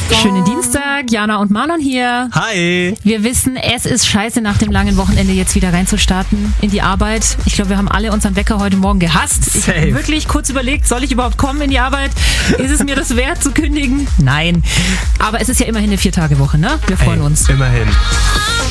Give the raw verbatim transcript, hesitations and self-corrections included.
Schönen Dienstag, Jana und Marlon hier. Hi. Wir wissen, es ist scheiße, nach dem langen Wochenende jetzt wieder reinzustarten in die Arbeit. Ich glaube, wir haben alle unseren Wecker heute Morgen gehasst. Ich habe wirklich kurz überlegt, soll ich überhaupt kommen in die Arbeit? Ist es mir das wert zu kündigen? Nein. Aber es ist ja immerhin eine Vier-Tage-Woche, ne? Wir freuen Ey, uns. Immerhin.